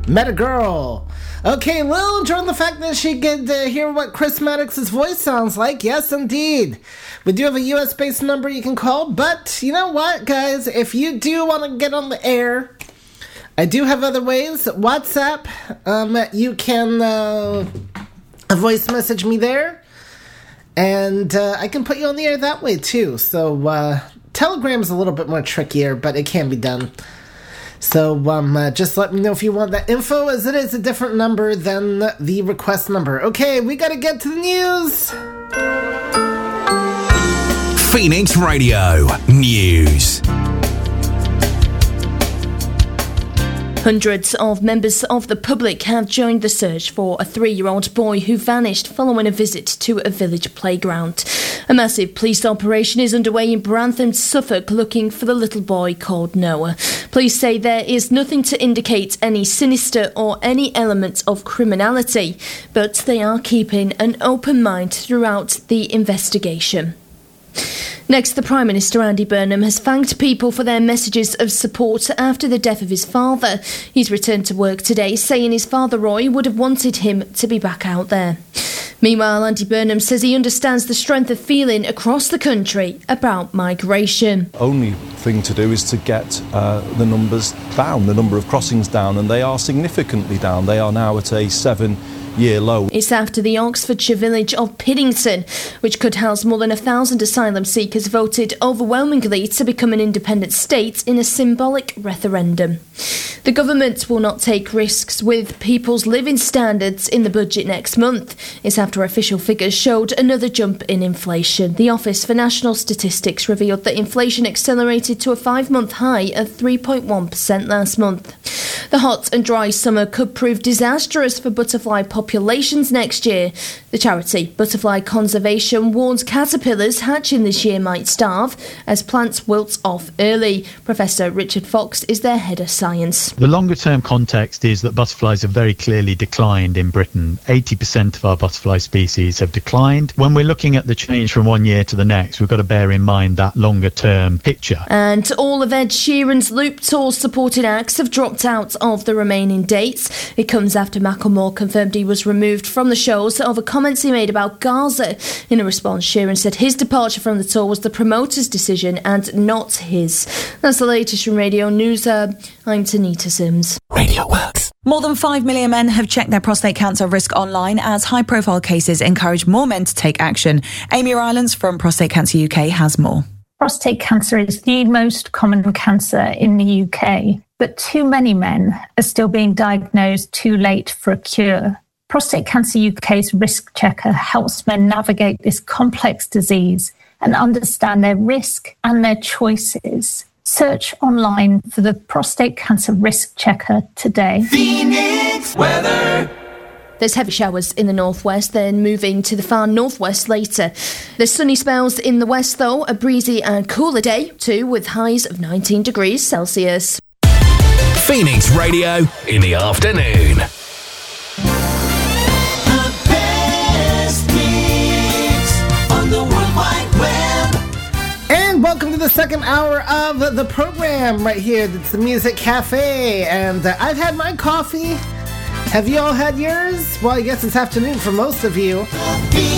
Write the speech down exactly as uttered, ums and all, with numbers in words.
Met a Girl. Okay, Lil enjoying the fact that she could uh, hear what Chris Maddox's voice sounds like. Yes, indeed. We do have a U S-based number you can call, but you know what, guys? If you do want to get on the air, I do have other ways. WhatsApp, um, you can uh, voice message me there, and uh, I can put you on the air that way too. So uh, Telegram's a little bit more trickier, but it can be done. So um, uh, just let me know if you want that info, as it is a different number than the request number. Okay, we gotta get to the news. Phoenix Radio News. Hundreds of members of the public have joined the search for a three-year-old boy who vanished following a visit to a village playground. A massive police operation is underway in Brantham, Suffolk, looking for the little boy called Noah. Police say there is nothing to indicate any sinister or any element of criminality, but they are keeping an open mind throughout the investigation. Next, the Prime Minister, Andy Burnham, has thanked people for their messages of support after the death of his father. He's returned to work today, saying his father, Roy, would have wanted him to be back out there. Meanwhile, Andy Burnham says he understands the strength of feeling across the country about migration. Only thing to do is to get uh, the numbers down, the number of crossings down, and they are significantly down. They are now at a seven year low. It's after the Oxfordshire village of Piddington, which could house more than a thousand asylum seekers, voted overwhelmingly to become an independent state in a symbolic referendum. The government will not take risks with people's living standards in the budget next month. It's after official figures showed another jump in inflation. The Office for National Statistics revealed that inflation accelerated to a five-month high of three point one percent last month. The hot and dry summer could prove disastrous for butterfly populations next year. The charity Butterfly Conservation warns caterpillars hatching this year might starve as plants wilt off early. Professor Richard Fox is their head of science. The longer-term context is that butterflies have very clearly declined in Britain. eighty percent of our butterfly species have declined. When we're looking at the change from one year to the next, we've got to bear in mind that longer-term picture. And all of Ed Sheeran's Loop Tour supported acts have dropped out of the remaining dates. It comes after Macklemore confirmed he was removed from the shows over comments he made about Gaza. In a response, Sheeran said his departure from the tour was the promoter's decision and not his. That's the latest from Radio News. Uh, I'm Tanita Sims. Radio Works. More than five million men have checked their prostate cancer risk online as high-profile cases encourage more men to take action. Amy Rylands from Prostate Cancer U K has more. Prostate cancer is the most common cancer in the U K, but too many men are still being diagnosed too late for a cure. Prostate Cancer U K's Risk Checker helps men navigate this complex disease and understand their risk and their choices. Search online for the Prostate Cancer Risk Checker today. Phoenix weather. There's heavy showers in the northwest, then moving to the far northwest later. There's sunny spells in the west, though, a breezy and cooler day, too, with highs of nineteen degrees Celsius. Phoenix Radio in the afternoon. The best mix on the World Wide Web. And welcome to the second hour of the program right here. It's the Music Cafe, and uh, I've had my coffee. Have you all had yours? Well, I guess it's afternoon for most of you.